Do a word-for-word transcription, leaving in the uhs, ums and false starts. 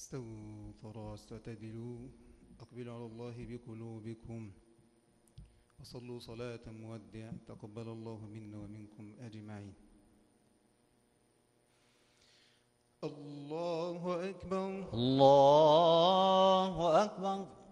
استووا تراص واعتدلوا أقبلوا على الله بقلوبكم وصلوا صلاة مودع تقبل الله منا ومنكم أجمعين. الله أكبر الله أكبر.